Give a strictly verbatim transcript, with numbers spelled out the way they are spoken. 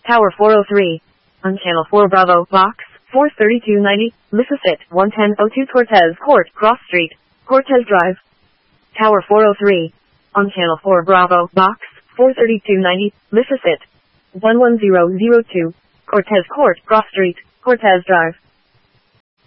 Tower four oh three. On Channel four Bravo, Box four thirty-two ninety, Mississippi, one ten oh two Cortez Court, Cross Street, Cortez Drive. Tower four oh three. On Channel four Bravo, Box four thirty-two ninety, Mississippi, one one zero zero two, Cortez Court, Cross Street, Cortez Drive.